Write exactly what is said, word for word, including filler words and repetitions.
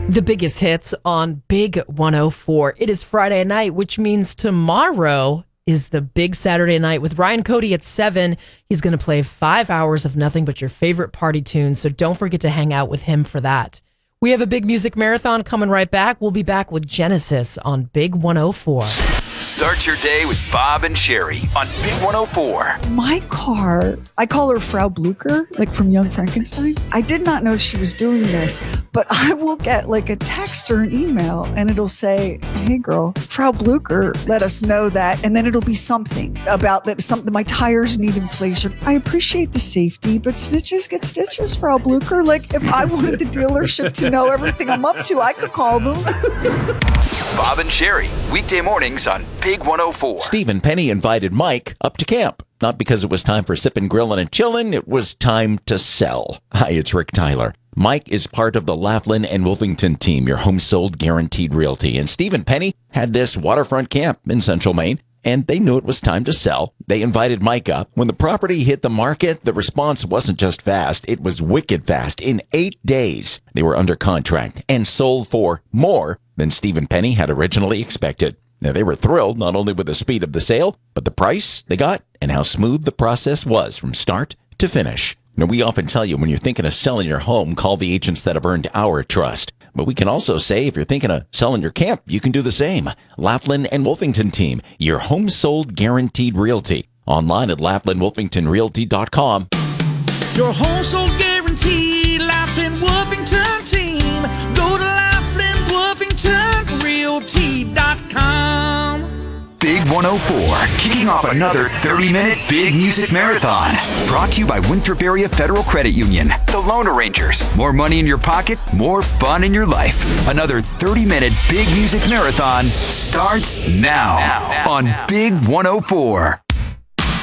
The biggest hits on Big one oh four. It is Friday night, which means tomorrow is the big Saturday night with Ryan Cody at seven. He's going to play five hours of nothing but your favorite party tunes, so don't forget to hang out with him for that. We have a big music marathon coming right back. We'll be back with Genesis on Big one oh four. Start your day with Bob and Sherry on Big one oh four. My car, I call her Frau Blucher, like from Young Frankenstein. I did not know she was doing this, but I will get like a text or an email and it'll say, hey girl, Frau Blucher let us know that, and then it'll be something about that, something, my tires need inflation. I appreciate the safety, but snitches get stitches, Frau Blucher. Like if I wanted the dealership to know everything I'm up to, I could call them. Bob and Sherry, weekday mornings on Big one oh four. Stephen Penny invited Mike up to camp. Not because it was time for sipping, grilling, and chilling. It was time to sell. Hi, it's Rick Tyler. Mike is part of the Laughlin and Wolfington team, your home sold guaranteed realty. And Stephen Penny had this waterfront camp in Central Maine, and they knew it was time to sell. They invited Mike up. When the property hit the market, the response wasn't just fast. It was wicked fast. In eight days, they were under contract and sold for more than Stephen Penny had originally expected. Now, they were thrilled not only with the speed of the sale, but the price they got and how smooth the process was from start to finish. Now, we often tell you when you're thinking of selling your home, call the agents that have earned our trust. But we can also say if you're thinking of selling your camp, you can do the same. Laughlin and Wolfington team, your home sold guaranteed realty. Online at laughlin wolfington realty dot com. Your home sold guaranteed, Laughlin Wolfington team. Go to laughlin wolfington realty dot com. Big one oh four, kicking off another thirty-minute big music marathon. Brought to you by Winthrop Area Federal Credit Union, the Loan Arrangers. More money in your pocket, more fun in your life. Another thirty-minute big music marathon starts now, now, now on now. Big one oh four.